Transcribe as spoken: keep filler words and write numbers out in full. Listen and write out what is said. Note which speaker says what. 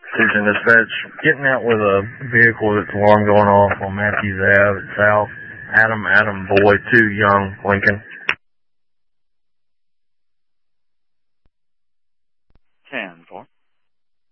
Speaker 1: Susan Dispatch, getting out with a vehicle that's alarm going off on Matthews Ave at South. Adam, Adam Boy, two young Lincoln.